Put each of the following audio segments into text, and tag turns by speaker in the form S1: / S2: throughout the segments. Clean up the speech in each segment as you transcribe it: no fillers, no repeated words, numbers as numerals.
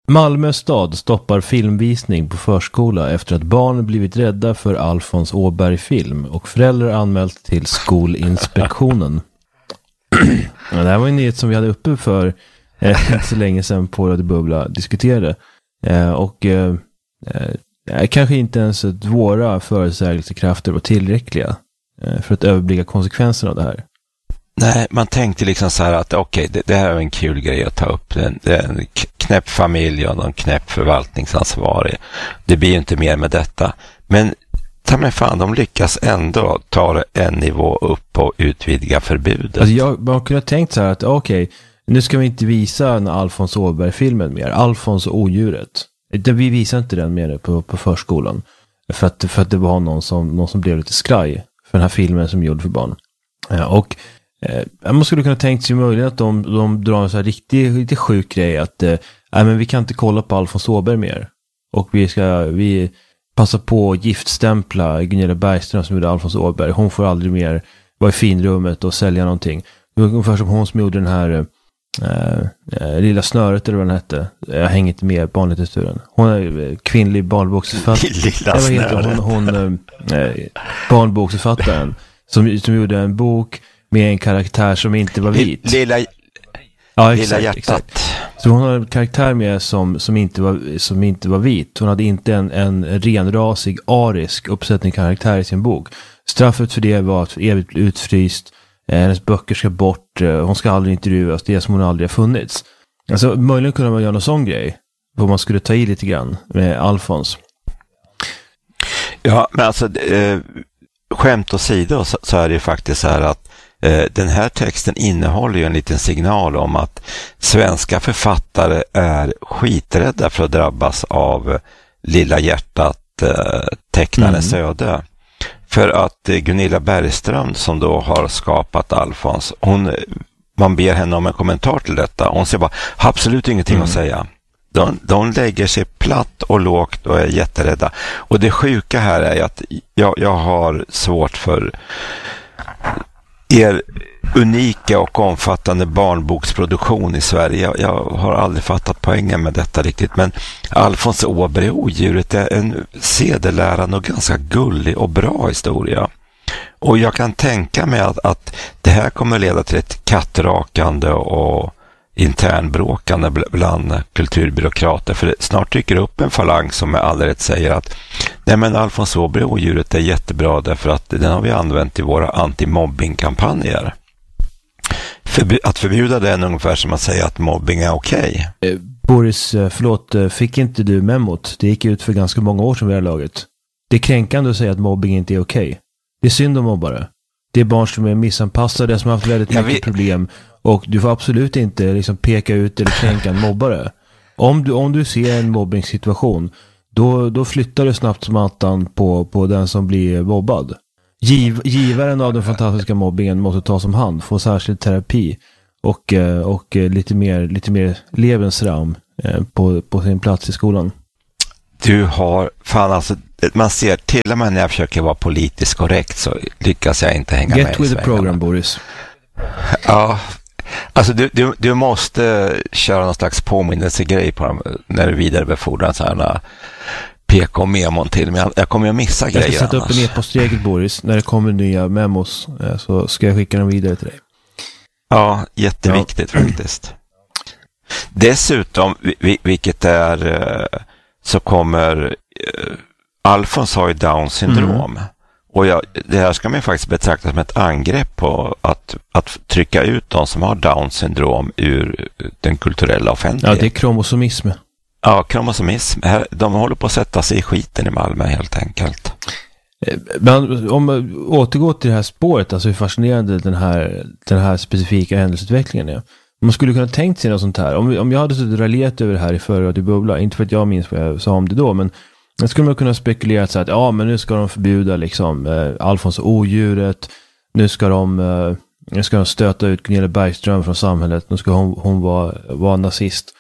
S1: Malmö stad stoppar filmvisning på förskola efter att barn blivit rädda för Alfons Åberg-film och föräldrar anmält till Skolinspektionen. Det här var en nyhet som vi hade uppe för inte så länge sedan på Radio Bubbla diskuterade. Kanske inte ens våra förutsägelsekrafter var tillräckliga för att överblicka konsekvenserna av det här.
S2: Nej, man tänkte liksom så här att det här är en kul grej att ta upp. Det är en knäpp familj och en knäpp förvaltningsansvarig. Det blir ju inte mer med detta. Men ta mig fan, de lyckas ändå ta det en nivå upp och utvidga förbudet.
S1: Alltså man kunde ha tänkt så här att nu ska vi inte visa en Alfons Åberg-filmen mer. Alfons och odjuret. Vi visar inte den mer på förskolan. För att det var någon som blev lite skraj för den här filmen som gjorde för barn. Man skulle kunna tänkt sig möjligen att de drar en så här riktigt sjuk grej att men vi kan inte kolla på Alfons Åberg mer. Och vi passar på att giftstämpla Gunilla Bergström som gjorde Alfons Åberg. Hon får aldrig mer vara i finrummet och sälja någonting. Det var ungefär som hon som gjorde den här Lilla snöret eller vad den hette. Jag hänger inte med barnlitteraturen. Hon är kvinnlig barnboksförfattare.
S2: Lilla snöret.
S1: Hon barnboksförfattaren som gjorde en bok med en karaktär som inte var vit.
S2: Lilla hjärtat.
S1: Exakt. Så hon har en karaktär med som inte var vit. Hon hade inte en renrasig arisk uppsättning karaktär i sin bok. Straffet för det var att evigt bli utfryst. Hennes böcker ska bort. Hon ska aldrig intervjuas. Det är som hon aldrig har funnits. Alltså möjligen kunde man göra någon sån grej. Hvor man skulle ta i lite grann med Alfons.
S2: Ja, men alltså skämt åsido så är det ju faktiskt så här att den här texten innehåller ju en liten signal om att svenska författare är skiträdda för att drabbas av Lilla hjärtat tecknarens öde. För att Gunilla Bergström som då har skapat Alfons, man ber henne om en kommentar till detta. Hon säger bara, absolut ingenting att säga. De lägger sig platt och lågt och är jätterädda. Och det sjuka här är att jag har svårt för er unika och omfattande barnboksproduktion i Sverige. Jag har aldrig fattat poängen med detta riktigt. Men Alfons Åberg och odjuret är en sedelärande och ganska gullig och bra historia. Och jag kan tänka mig att det här kommer leda till ett kattrakande och internbråkande bland kulturbyråkrater. För snart dyker upp en falang som med all rätt säger att nej, men Alfons Åberg och odjuret är jättebra därför att den har vi använt i våra antimobbingkampanjer. Att förbjuda den ungefär som att säga att mobbing är okej.
S1: Boris, förlåt, fick inte du memot? Det gick ut för ganska många år sedan vid det här laget. Det är kränkande att säga att mobbing inte är okej. Det är synd om mobbare. Det är barn som är missanpassade, som har haft väldigt mycket problem. Och du får absolut inte liksom peka ut eller kränka en mobbare. Om du ser en mobbingssituation, då flyttar du snabbt som attan på den som blir mobbad. Givaren av den fantastiska mobbingen måste tas om hand, få särskild terapi och lite mer levensraum på sin plats i skolan.
S2: Du har, fan alltså, man ser till och med när jag försöker vara politiskt korrekt så lyckas jag inte hänga med.
S1: Get with the program, Boris.
S2: Ja, alltså du måste köra någon slags påminnelsegrej på dem när du vidarebefordrar så här PK-memon till mig. Jag kommer att missa grejer.
S1: Jag ska sätta upp en e-postregel, Boris. När det kommer nya memos så ska jag skicka dem vidare till dig.
S2: Ja, jätteviktigt faktiskt. Dessutom, vilket är så kommer Alfons har ju Down syndrom. Och det här ska man faktiskt betrakta som ett angrepp på att trycka ut de som har Down syndrom ur den kulturella offentligheten.
S1: Ja, det är kromosomism.
S2: Ja, kromosomism. De håller på att sätta sig i skiten i Malmö helt enkelt.
S1: Men om man återgår till det här spåret, alltså hur fascinerande den här specifika händelseutvecklingen är. Man skulle kunna tänkt sig något sånt här. Om jag hade suttit raljerat över det här i förra Radio Bubbla, inte för att jag minns vad jag sa om det då, men skulle man kunna spekulera så att men nu ska de förbjuda liksom Alfons och odjuret. Nu ska de stöta ut Gunilla Bergström från samhället. Nu ska hon vara nazist.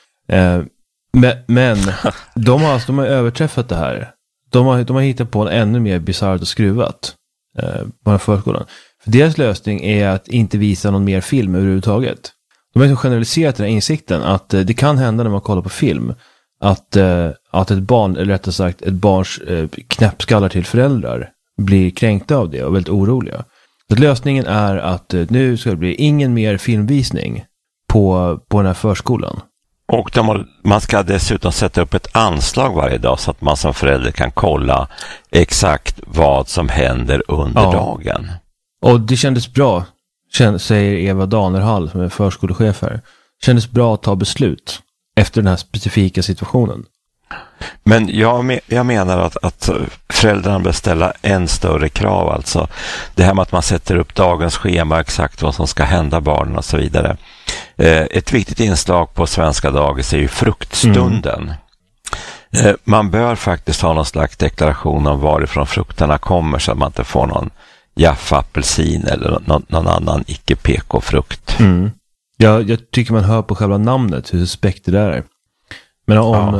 S1: Men de har överträffat det här. De har hittat på en ännu mer bizarrt och skruvat på den förskolan. För deras lösning är att inte visa någon mer film överhuvudtaget. De har generaliserat den här insikten att det kan hända när man kollar på film att ett barn, eller rättare sagt ett barns knäppskallar till föräldrar blir kränkta av det och väldigt oroliga. Så lösningen är att nu ska det bli ingen mer filmvisning på den här förskolan.
S2: Och man ska dessutom sätta upp ett anslag varje dag så att man som förälder kan kolla exakt vad som händer under dagen. Och
S1: det kändes bra, säger Eva Danerhall som är förskolechef här. Kändes bra att ta beslut efter den här specifika situationen.
S2: Men jag menar att föräldrarna bör ställa än större krav. Alltså det här med att man sätter upp dagens schema, exakt vad som ska hända barnen och så vidare. Ett viktigt inslag på svenska dagis är ju fruktstunden. Man bör faktiskt ha någon slags deklaration om varifrån frukterna kommer så att man inte får någon Jaffa-apelsin eller någon annan icke-PK-frukt.
S1: Jag tycker man hör på själva namnet hur suspekt det där är. Men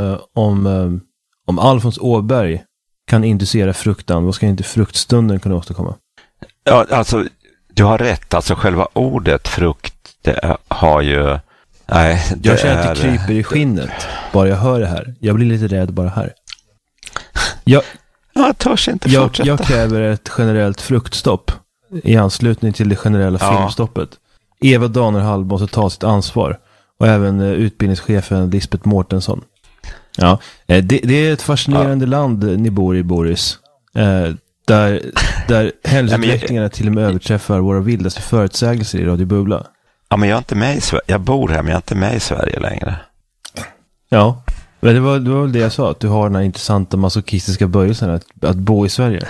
S1: om Alfons Åberg kan inducera fruktan, vad ska inte fruktstunden kunna åstadkomma?
S2: Ja, alltså du har rätt. Alltså själva ordet frukt, det har ju... Nej,
S1: jag känner att det kryper i skinnet bara jag hör det här. Jag blir lite rädd bara här. Jag
S2: törs inte fortsätta.
S1: Jag kräver ett generellt fruktstopp i anslutning till det generella filmstoppet. Eva Danerhall måste ta sitt ansvar. Och även utbildningschefen Lisbeth Mårtensson. Ja, det är ett fascinerande land ni bor i, Boris. Där händelseutvecklingarna till och med överträffar våra vildaste förutsägelser i Radio Bubbla.
S2: Ja, men jag är inte med i Sverige. Jag bor här, men jag är inte med i Sverige längre.
S1: Ja, men det var väl det jag sa. Att du har den här intressanta masochistiska böjelsen att bo i Sverige.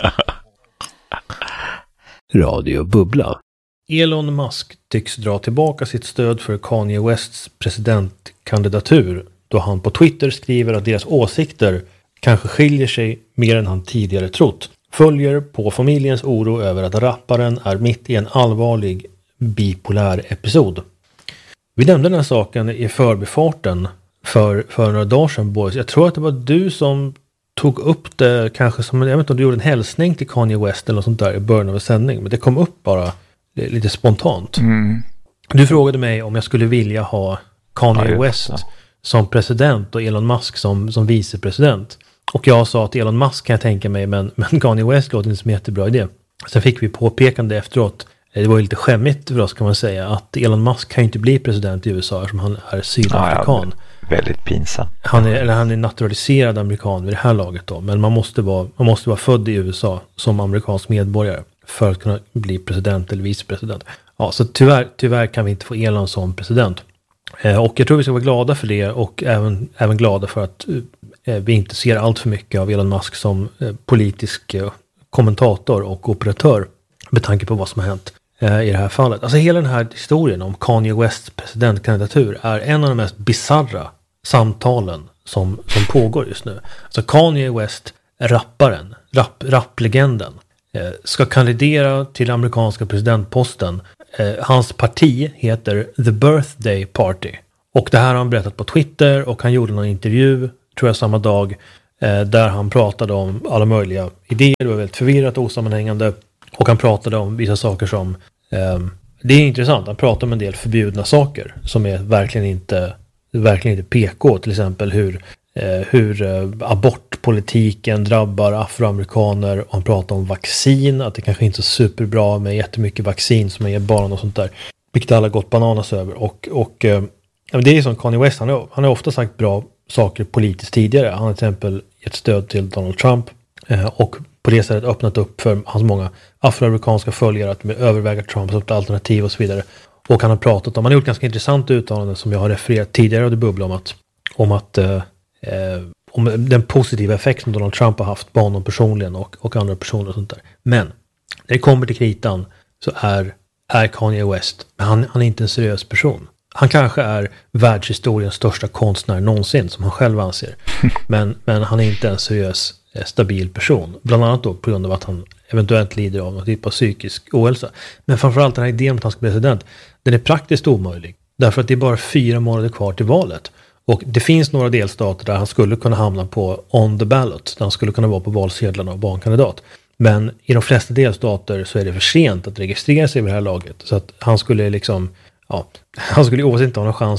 S3: Radio Bubbla. Elon Musk tycks dra tillbaka sitt stöd för Kanye Wests presidentkandidatur då han på Twitter skriver att deras åsikter kanske skiljer sig mer än han tidigare trott. Följer på familjens oro över att rapparen är mitt i en allvarlig bipolär episod. Vi nämnde den här saken i förbifarten för några dagar sedan, boys. Jag tror att det var du som tog upp det kanske som, jag vet inte om du gjorde en hälsning till Kanye West eller något sånt där i början av en sändning, men det kom upp bara lite spontant. Du frågade mig om jag skulle vilja ha Kanye West som president och Elon Musk som vicepresident. Och jag sa att Elon Musk kan jag tänka mig, men Kanye West låter inte som en jättebra idé. Sen fick vi påpekande efteråt, det var ju lite skämmigt för oss kan man säga, att Elon Musk kan ju inte bli president i USA eftersom han är sydafrikan.
S2: Väldigt pinsamt.
S3: Han är naturaliserad amerikan vid det här laget då, men man måste vara född i USA som amerikansk medborgare för att kunna bli president eller vicepresident. Ja, så tyvärr kan vi inte få Elon som president. Och jag tror vi ska vara glada för det och även glada för att vi inte ser allt för mycket av Elon Musk som politisk kommentator och operatör med tanke på vad som har hänt i det här fallet. Alltså hela den här historien om Kanye Wests presidentkandidatur är en av de mest bizarra samtalen som pågår just nu. Alltså Kanye West, rapparen, rapplegenden, ska kandidera till amerikanska presidentposten. Hans parti heter The Birthday Party. Och det här har han berättat på Twitter och han gjorde någon intervju, tror jag samma dag, där han pratade om alla möjliga idéer. Det var väldigt förvirrat och osammanhängande. Och han pratade om vissa saker som... det är intressant, han pratar om en del förbjudna saker som är verkligen inte PK. Till exempel hur abortpolitiken drabbar afroamerikaner. Och han pratar om vaccin, att det kanske inte är superbra med jättemycket vaccin som man ger barn och sånt där. Vilket alla gått bananas över. Och det är som Kanye West, han har ofta sagt bra saker politiskt tidigare. Han har till exempel gett stöd till Donald Trump och på det sättet öppnat upp för hans många afroamerikanska följare att överväga Trump som ett alternativ och så vidare. Och han har pratat om, han har gjort ganska intressant uttalande som jag har refererat tidigare av det bubbla om den positiva effekt som Donald Trump har haft på honom personligen och andra personer och sånt där. Men när det kommer till kritan så är Kanye West, han är inte en seriös person. Han kanske är världshistoriens största konstnär någonsin, som han själv anser. Men han är inte en seriös, stabil person. Bland annat då på grund av att han eventuellt lider av någon typ av psykisk ohälsa. Men framförallt den här idén om att han ska bli president, den är praktiskt omöjlig. Därför att det är bara 4 månader kvar till valet. Och det finns några delstater där han skulle kunna hamna på on the ballot. Där han skulle kunna vara på valsedlarna och vara en kandidat. Men i de flesta delstater så är det för sent att registrera sig vid det här laget. Så att han skulle liksom... Ja, han skulle oavsett inte ha någon chans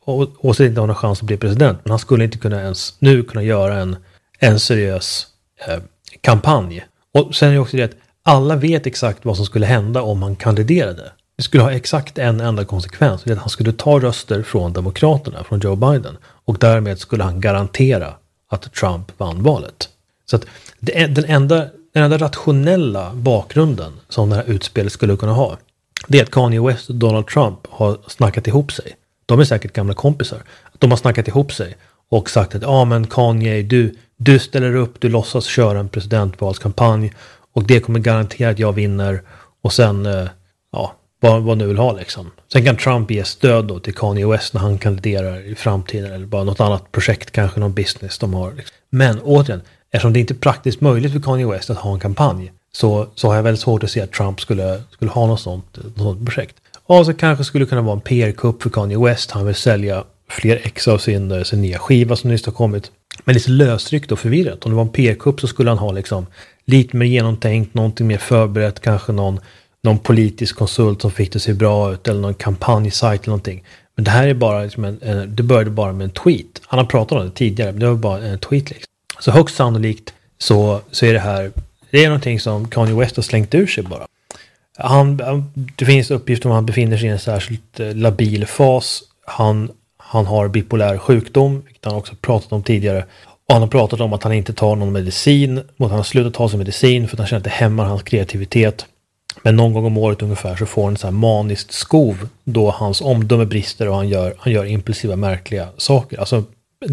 S3: oavsett inte har någon chans att bli president, men han skulle inte kunna göra en seriös kampanj. Och sen är det också det att alla vet exakt vad som skulle hända om han kandiderade. Det skulle ha exakt en enda konsekvens, det är att han skulle ta röster från demokraterna, från Joe Biden, och därmed skulle han garantera att Trump vann valet. Så att den enda rationella bakgrunden som det här utspelet skulle kunna ha, det är att Kanye West och Donald Trump har snackat ihop sig. De är säkert gamla kompisar. De har snackat ihop sig och sagt att men Kanye, du ställer upp, du låtsas köra en presidentvalskampanj och det kommer garantera att jag vinner, och sen vad nu vill ha liksom. Sen kan Trump ge stöd då till Kanye West när han kandiderar i framtiden, eller bara något annat projekt, kanske någon business de har liksom. Men återigen, eftersom det inte är praktiskt möjligt för Kanye West att ha en kampanj, så har jag väldigt svårt att se att Trump skulle ha något sånt projekt. Och så kanske skulle kunna vara en PR-kupp för Kanye West. Han vill sälja fler ex av sin nya skiva som nyss har kommit. Men lite lösryckt och förvirrat. Om det var en PR-kupp så skulle han ha liksom lite mer genomtänkt, någonting mer förberett, kanske någon politisk konsult som fick det se bra ut, eller någon kampanjsajt eller någonting. Men det här är bara liksom det började bara med en tweet. Han har pratat om det tidigare, men det var bara en tweet liksom. Så högst sannolikt så är det här, det är någonting som Kanye West har slängt ur sig bara. Det finns uppgifter om att han befinner sig i en särskilt labil fas. Han har bipolär sjukdom, vilket han också pratat om tidigare. Och han har pratat om att han inte tar någon medicin, och att han har slutat ta sin medicin för att han känner att det hämmar hans kreativitet. Men någon gång om året ungefär så får han en sån här maniskt skov då hans omdöme brister och han gör impulsiva, märkliga saker. Alltså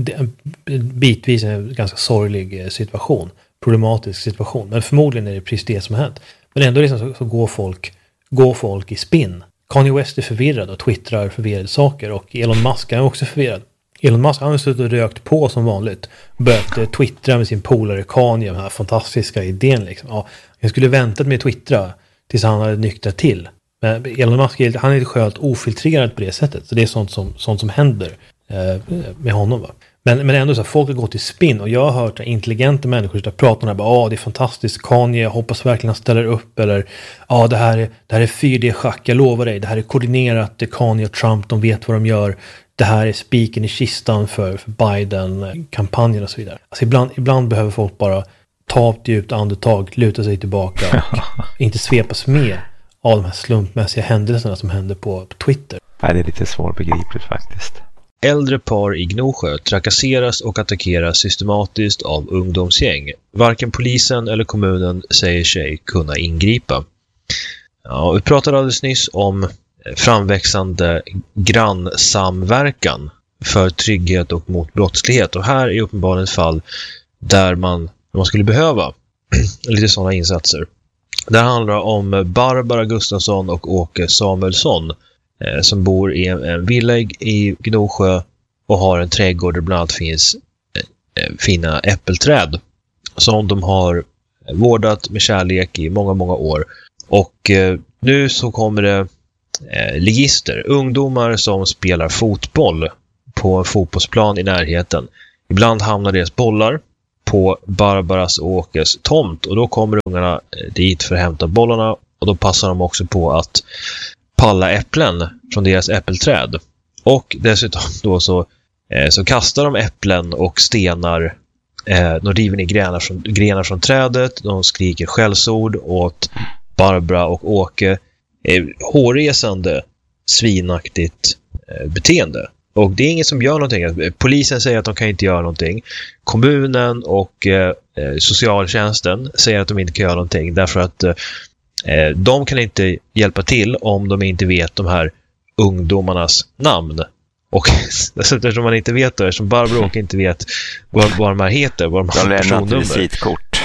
S3: bitvis en ganska sorglig situation, problematisk situation. Men förmodligen är det precis det som har hänt. Men ändå liksom så går folk i spinn. Kanye West är förvirrad och twittrar förvirrade saker, och Elon Musk är också förvirrad. Elon Musk har suttit och rökt på som vanligt. Börjat twittra med sin polare Kanye, den här fantastiska idén liksom. Ja, jag skulle väntat med att twittra tills han hade nyktrat till. Men Elon Musk han är inte skönt ofiltrerad på det sättet. Så det är sånt som händer med honom, va. Men ändå så här, folk har gått i spinn, och jag har hört intelligenta människor som pratar om det, det är fantastiskt, Kanye, jag hoppas verkligen han ställer upp, eller det här är 4D-schack, jag lovar dig, det här är koordinerat, Kanye och Trump, de vet vad de gör, det här är spiken i kistan för Biden-kampanjen och så vidare. Alltså ibland behöver folk bara ta ett djupt andetag, luta sig tillbaka och inte svepas med av de här slumpmässiga händelserna som händer på Twitter.
S2: Nej, det är lite svårbegripligt faktiskt.
S4: Äldre par i Gnosjö trakasseras och attackeras systematiskt av ungdomsgäng. Varken polisen eller kommunen säger sig kunna ingripa. Ja, vi pratade alldeles nyss om framväxande grannsamverkan för trygghet och mot brottslighet. Och här är uppenbarligen ett fall där man skulle behöva lite sådana insatser. Det handlar om Barbara Gustafsson och Åke Samuelsson som bor i en villa i Gnosjö och har en trädgård där bland annat finns fina äppelträd som de har vårdat med kärlek i många, många år. Och nu så kommer det ligister, ungdomar som spelar fotboll på en fotbollsplan i närheten. Ibland hamnar deras bollar på Barbaras och Åkes tomt, och då kommer ungarna dit för att hämta bollarna, och då passar de också på att palla äpplen från deras äppelträd. Och dessutom då så kastar de äpplen och stenar, de river ner grenar från trädet, de skriker skällsord åt Barbara och Åke. Hårresande, svinaktigt beteende. Och det är ingen som gör någonting. Polisen säger att de kan inte göra någonting. Kommunen och socialtjänsten säger att de inte kan göra någonting. Därför att de kan inte hjälpa till om de inte vet de här ungdomarnas namn. Och eftersom man inte vet det, som Barbara och inte vet vad de här heter, vad de har personnummer.
S2: Visitkort.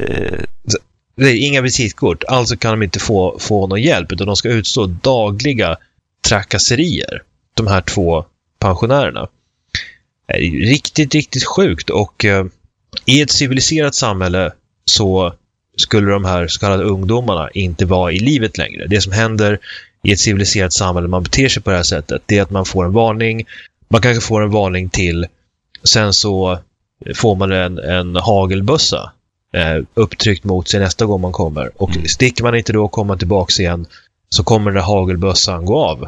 S4: Det är inga visitkort. Alltså kan de inte få någon hjälp, utan de ska utstå dagliga trakasserier. De här två pensionärerna. Det är riktigt, riktigt sjukt. Och i ett civiliserat samhälle så skulle de här så kallade ungdomarna inte vara i livet längre. Det som händer i ett civiliserat samhälle, man beter sig på det här sättet, det är att man får en varning. Man kanske får en varning till. Sen så får man en hagelbössa upptryckt mot sig nästa gång man kommer. Och sticker man inte då och kommer tillbaka igen, så kommer den där hagelbössan gå av.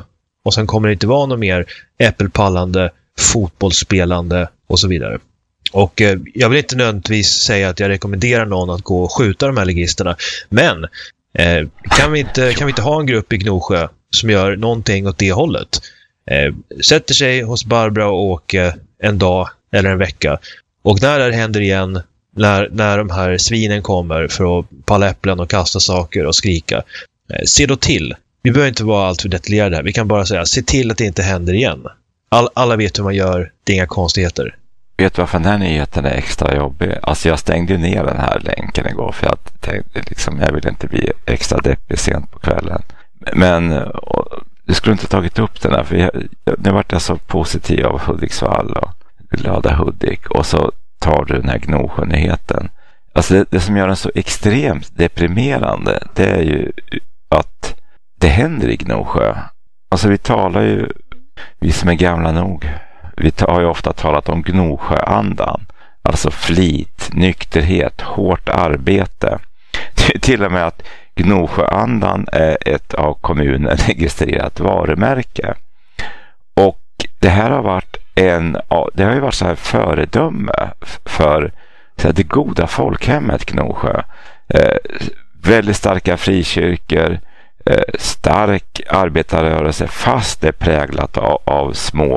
S4: och sen kommer det inte vara något mer äppelpallande, fotbollsspelande och så vidare. Och jag vill inte nödvändigtvis säga att jag rekommenderar någon att gå och skjuta de här ligisterna, men kan vi inte ha en grupp i Gnosjö som gör någonting åt det hållet? Sätter sig hos Barbara och Åke en dag eller en vecka, och när det händer igen, när de här svinen kommer för att palla äpplen och kasta saker och skrika, se då till. Vi behöver inte vara allt för detaljerade här. Vi kan bara säga, se till att det inte händer igen. Alla vet hur man gör, det är inga konstigheter.
S2: Vet du varför den här nyheten är extra jobbig? Alltså jag stängde ner den här länken igår för jag tänkte liksom, jag vill inte bli extra deppig sent på kvällen. Men du skulle inte tagit upp den här, för nu vart jag så positiv av Hudiksvall och glada Hudik, och så tar du den här Gnosjö-nyheten. Alltså det som gör den så extremt deprimerande, det är ju att det händer i Gnosjö. Alltså vi som är gamla nog, vi har ju ofta talat om Gnosjöandan. Alltså flit, nykterhet, hårt arbete. Till och med att Gnosjöandan är ett av kommunen registrerat varumärke. Och det här har varit det har ju varit så här föredöme för så här, det goda folkhemmet Gnosjö. Väldigt starka frikyrkor, stark arbetarrörelse, fast det är präglat av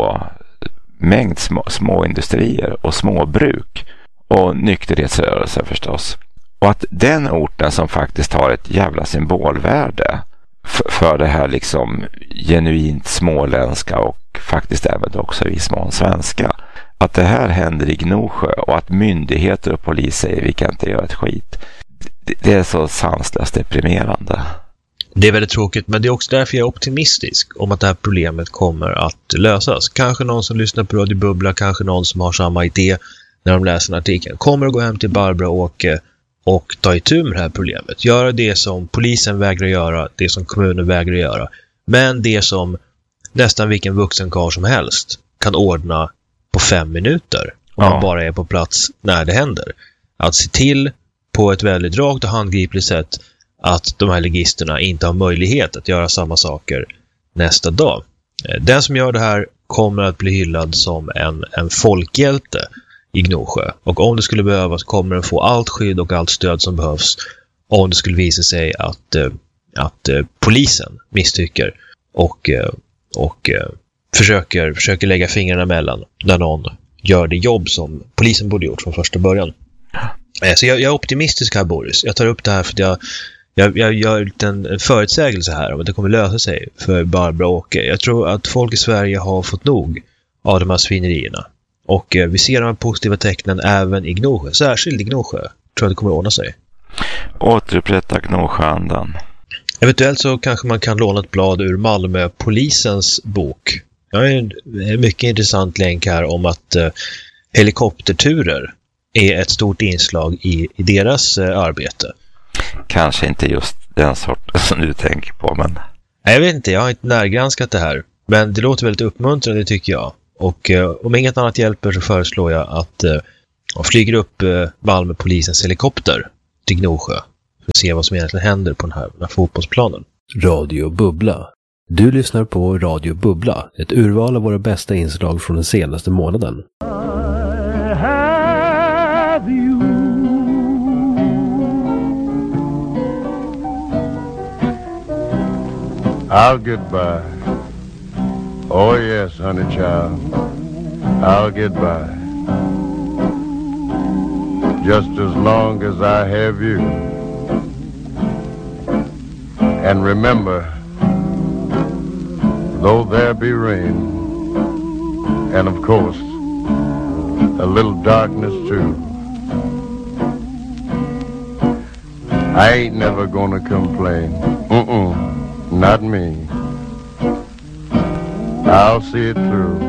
S2: små industrier och små bruk och nykterhetsrörelse förstås. Och att den orten som faktiskt har ett jävla symbolvärde för det här liksom genuint småländska och faktiskt även också i viss mån svenska, att det här händer i Gnosjö och att myndigheter och polis säger vi kan inte göra ett skit. Det är så sanslöst deprimerande.
S4: Det är väldigt tråkigt, men det är också därför jag är optimistisk om att det här problemet kommer att lösas. Kanske någon som lyssnar på Radio Bubbla, kanske någon som har samma idé när de läser en artikel, kommer att gå hem till Barbara och Åke och ta itu med det här problemet. Göra det som polisen vägrar göra, det som kommunen vägrar göra, men det som nästan vilken vuxen karl som helst kan ordna på 5 minuter om man bara är på plats när det händer. Att se till på ett väldigt rakt och handgripligt sätt att de här ligisterna inte har möjlighet att göra samma saker nästa dag. Den som gör det här kommer att bli hyllad som en folkhjälte i Gnosjö. Och om det skulle behövas kommer den få allt skydd och allt stöd som behövs om det skulle visa sig att polisen misstycker och försöker lägga fingrarna emellan när någon gör det jobb som polisen borde gjort från första början. Så jag är optimistisk här, Boris. Jag tar upp det här för att jag gör en förutsägelse här om att det kommer lösa sig för Barbara och Åke. Jag tror att folk i Sverige har fått nog av de här svinerierna. Och vi ser de här positiva tecknen även i Gnosjö. Särskilt i Gnosjö. Jag tror att det kommer att ordna sig.
S2: Återupprätta Gnosjöandan.
S4: Eventuellt så kanske man kan låna ett blad ur Malmö-polisens bok. Jag har en mycket intressant länk här om att helikopterturer är ett stort inslag i deras arbete. Kanske inte just den sorten som du tänker på, men... Jag vet inte, jag har inte närgranskat det här. Men det låter väldigt uppmuntrande, tycker jag. Och om inget annat hjälper så föreslår jag att man flyger upp Malmö-polisens helikopter till Gnosjö för att se vad som egentligen händer på den här fotbollsplanen.
S5: Radio Bubbla. Du lyssnar på Radio Bubbla, ett urval av våra bästa inslag från den senaste månaden.
S6: I'll get by. Oh yes, honey child, I'll get by. Just as long as I have you. And remember, though there be rain, and of course, a little darkness too, I ain't never gonna complain. Not me. I'll see it through.